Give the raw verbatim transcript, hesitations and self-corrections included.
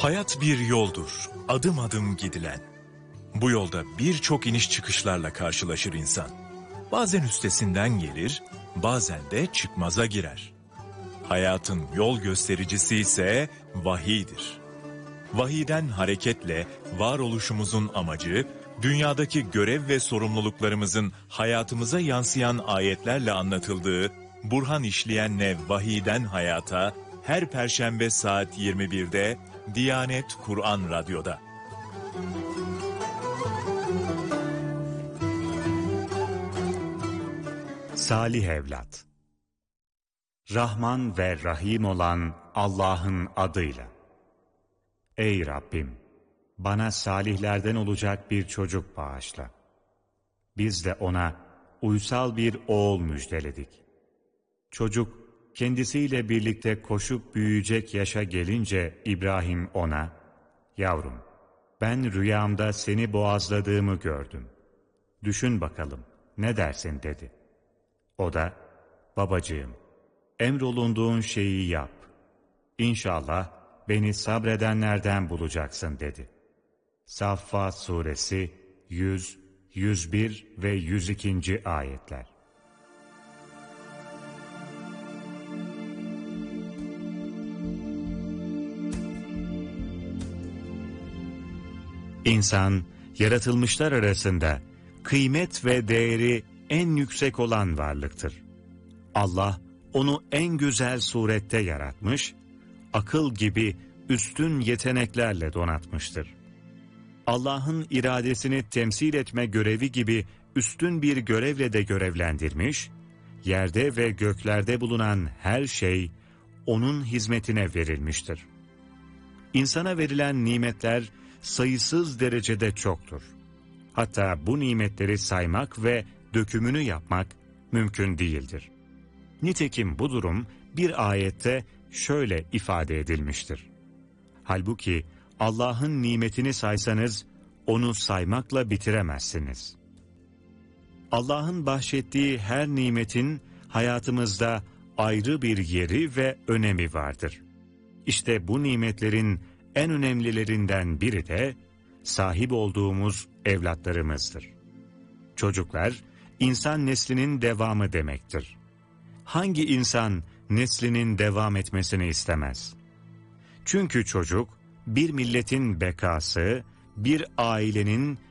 Hayat bir yoldur, adım adım gidilen. Bu yolda birçok iniş çıkışlarla karşılaşır insan. Bazen üstesinden gelir, bazen de çıkmaza girer. Hayatın yol göstericisi ise vahiydir. Vahiyden hareketle varoluşumuzun amacı, dünyadaki görev ve sorumluluklarımızın hayatımıza yansıyan ayetlerle anlatıldığı Burhan İşleyen'le Vahiyden Hayata her Perşembe saat yirmi birde Diyanet Kur'an Radyo'da. Salih Evlat. Rahman ve Rahim olan Allah'ın adıyla. Ey Rabbim! Bana salihlerden olacak bir çocuk bağışla. Biz de ona uysal bir oğul müjdeledik. Çocuk kendisiyle birlikte koşup büyüyecek yaşa gelince İbrahim ona, "Yavrum, ben rüyamda seni boğazladığımı gördüm. Düşün bakalım, ne dersin?" dedi. O da, "Babacığım, emrolunduğun şeyi yap. İnşallah beni sabredenlerden bulacaksın." dedi. Saffat Suresi yüz, yüz bir ve yüz iki. ayetler. İnsan, yaratılmışlar arasında kıymet ve değeri en yüksek olan varlıktır. Allah, onu en güzel surette yaratmış, akıl gibi üstün yeteneklerle donatmıştır. Allah'ın iradesini temsil etme görevi gibi üstün bir görevle de görevlendirmiş, yerde ve göklerde bulunan her şey onun hizmetine verilmiştir. İnsana verilen nimetler sayısız derecede çoktur. Hatta bu nimetleri saymak ve dökümünü yapmak mümkün değildir. Nitekim bu durum bir ayette şöyle ifade edilmiştir. Halbuki Allah'ın nimetini saysanız onu saymakla bitiremezsiniz. Allah'ın bahşettiği her nimetin hayatımızda ayrı bir yeri ve önemi vardır. İşte bu nimetlerin en önemlilerinden biri de sahip olduğumuz evlatlarımızdır. Çocuklar, insan neslinin devamı demektir. Hangi insan neslinin devam etmesini istemez? Çünkü çocuk, bir milletin bekası, bir ailenin